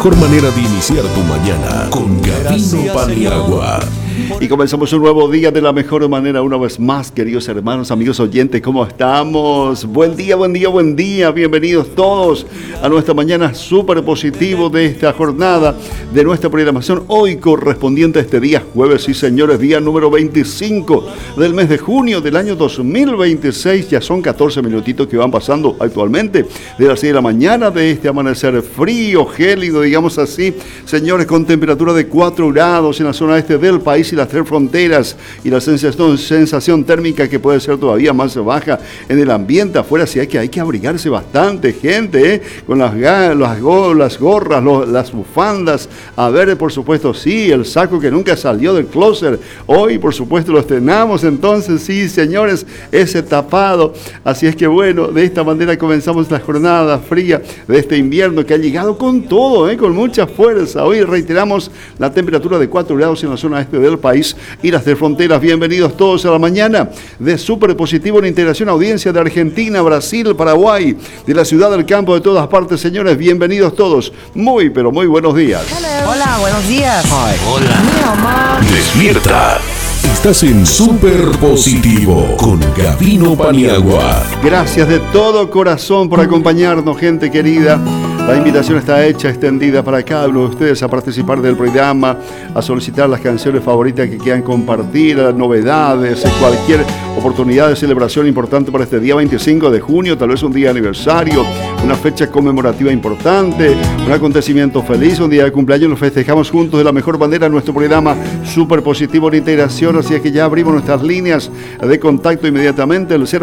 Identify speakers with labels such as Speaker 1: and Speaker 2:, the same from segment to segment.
Speaker 1: mejor manera de iniciar tu mañana con Gavino Paniagua.
Speaker 2: Y comenzamos un nuevo día de la mejor manera una vez más, queridos hermanos, amigos oyentes, ¿cómo estamos? Buen día, buen día, buen día. Bienvenidos todos a nuestra mañana súper positivo de esta jornada de nuestra programación. Hoy correspondiente a este día jueves, sí señores, día número 25 del mes de junio del año 2026. Ya son 14 minutitos que van pasando actualmente de las 6 de la mañana de este amanecer frío, gélido, digamos así. Señores, con temperatura de 4 grados en la zona este del país y las tres fronteras, y la sensación térmica que puede ser todavía más baja en el ambiente afuera, así que hay que abrigarse bastante, gente, con las gorras, las bufandas, a ver, por supuesto, sí, el saco que nunca salió del closet, hoy por supuesto lo estrenamos, entonces sí, señores, ese tapado, así es que bueno, de esta manera comenzamos la jornada fría de este invierno que ha llegado con todo, con mucha fuerza. Hoy reiteramos la temperatura de 4 grados en la zona este del país y las de fronteras. Bienvenidos todos a la mañana de Súper Positivo en Integración, audiencia de Argentina, Brasil, Paraguay, de la ciudad del campo, de todas partes, señores, bienvenidos todos. Muy, pero muy buenos días.
Speaker 3: Hello. Hola, buenos días.
Speaker 1: Hi.
Speaker 3: Hola.
Speaker 1: Despierta. Estás en Súper Positivo con Gavino Paniagua.
Speaker 2: Gracias de todo corazón por acompañarnos, gente querida. La invitación está hecha, extendida para cada uno de ustedes a participar del programa, a solicitar las canciones favoritas que quieran compartir, las novedades, cualquier oportunidad de celebración importante para este día 25 de junio, tal vez un día de aniversario, una fecha conmemorativa importante, un acontecimiento feliz, un día de cumpleaños. Lo festejamos juntos de la mejor manera en nuestro programa Súper Positivo de Integración, así es que ya abrimos nuestras líneas de contacto inmediatamente, el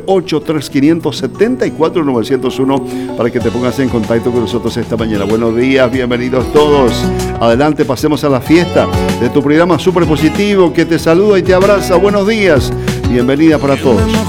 Speaker 2: 098-3574-901, para que te pongas en contacto con nosotros esta mañana. Buenos días, bienvenidos todos. Adelante, pasemos a la fiesta de tu programa Súper Positivo, que te saluda y te abraza. Buenos días, bienvenida para todos.